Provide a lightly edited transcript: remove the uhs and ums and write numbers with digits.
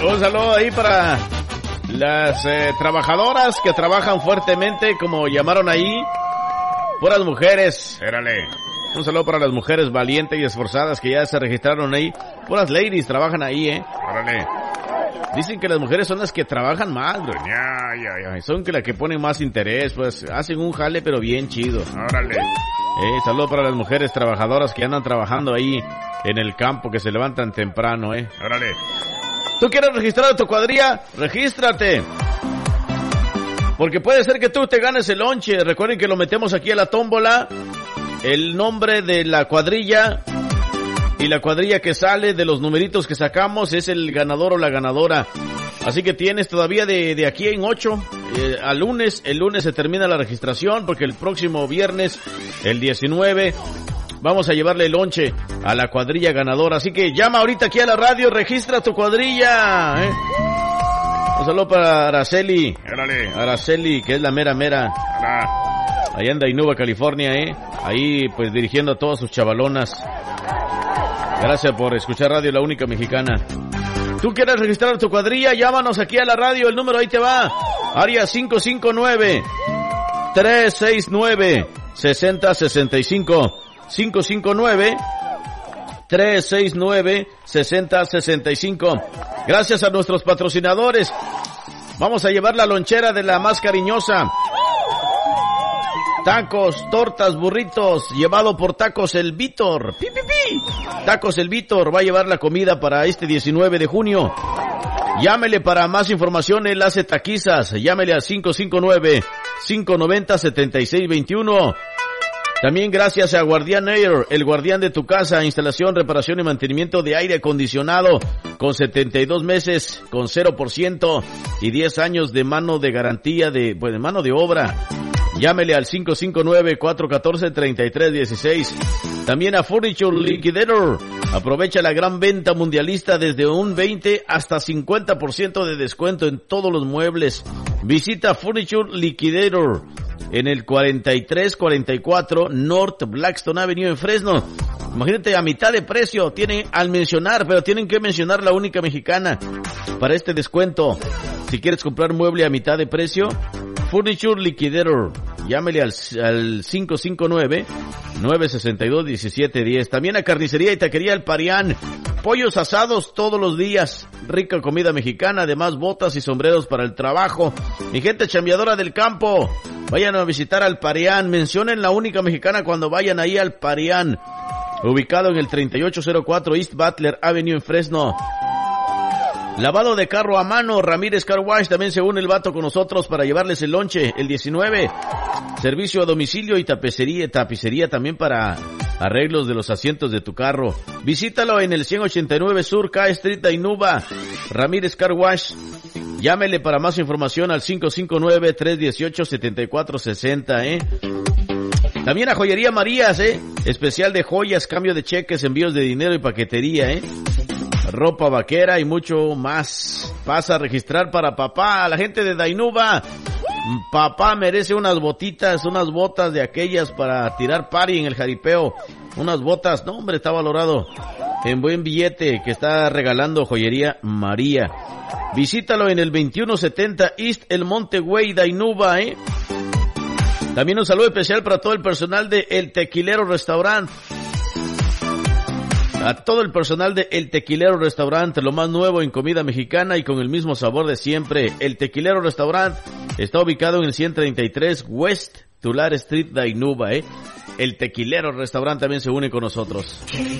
Un saludo ahí para las trabajadoras que trabajan fuertemente, como llamaron ahí. Puras mujeres, érale. Un saludo para las mujeres valientes y esforzadas que ya se registraron ahí. Puras ladies trabajan ahí, órale. Dicen que las mujeres son las que trabajan más, bro. Son las que ponen más interés, pues hacen un jale pero bien chido. Órale. Saludo para las mujeres trabajadoras que andan trabajando ahí en el campo, que se levantan temprano, Órale. ¿Tú quieres registrar a tu cuadrilla? Regístrate. Porque puede ser que tú te ganes el lonche. Recuerden que lo metemos aquí a la tómbola. El nombre de la cuadrilla y la cuadrilla que sale de los numeritos que sacamos es el ganador o la ganadora. Así que tienes todavía de aquí en 8 al lunes. El lunes se termina la registración porque el próximo viernes, el 19, vamos a llevarle el lonche a la cuadrilla ganadora. Así que llama ahorita aquí a la radio, registra tu cuadrilla. Un saludo para Araceli. Araceli, que es la mera. Allá en Dainuba, California, Ahí, pues, dirigiendo a todas sus chavalonas. Gracias por escuchar Radio La Única Mexicana. ¿Tú quieres registrar tu cuadrilla? Llámanos aquí a la radio. El número ahí te va. Área 559-369-6065. 559-369-6065. Gracias a nuestros patrocinadores. Vamos a llevar la lonchera de la más cariñosa. Tacos, tortas, burritos, llevado por Tacos El Víctor. ¡Pi, pi, pi! Tacos El Víctor va a llevar la comida para este 19 de junio. Llámele para más información, él hace taquizas. Llámele al 559-590-7621. También gracias a Guardian Air, el guardián de tu casa, instalación, reparación y mantenimiento de aire acondicionado, con 72 meses, con 0% y 10 años de mano de garantía de mano de obra. Llámele al 559-414-3316. También a Furniture Liquidator. Aprovecha la gran venta mundialista desde un 20 hasta 50% de descuento en todos los muebles. Visita Furniture Liquidator en el 4344 North Blackstone Avenue en Fresno. Imagínate, a mitad de precio tienen al mencionar, pero tienen que mencionar La Única Mexicana para este descuento. Si quieres comprar mueble a mitad de precio, Furniture Liquidator. Llámele al 559-962-1710. También a Carnicería y Taquería El Parián. Pollos asados todos los días. Rica comida mexicana, además botas y sombreros para el trabajo. Mi gente chambeadora del campo, vayan a visitar al Parián. Mencionen La Única Mexicana cuando vayan ahí al Parián. Ubicado en el 3804 East Butler Avenue en Fresno. Lavado de carro a mano, Ramírez Car Wash, también se une el vato con nosotros para llevarles el lonche, el 19. Servicio a domicilio y tapicería también para arreglos de los asientos de tu carro. Visítalo en el 189 Sur K Street Dainuba, Ramírez Car Wash. Llámele para más información al 559-318-7460, También a Joyería Marías, especial de joyas, cambio de cheques, envíos de dinero y paquetería, ropa vaquera y mucho más. Pasa a registrar para papá, a la gente de Dainuba. Papá merece unas botitas, unas botas de aquellas para tirar party en el jaripeo. Unas botas, no hombre, está valorado en buen billete que está regalando Joyería María. Visítalo en el 2170 East El Monte Way, Dainuba, También un saludo especial para todo el personal de El Tequilero Restaurant. A todo el personal de El Tequilero Restaurant, lo más nuevo en comida mexicana y con el mismo sabor de siempre. El Tequilero Restaurant está ubicado en el 133 West Tulare Street, Dainuba, El Tequilero Restaurant también se une con nosotros.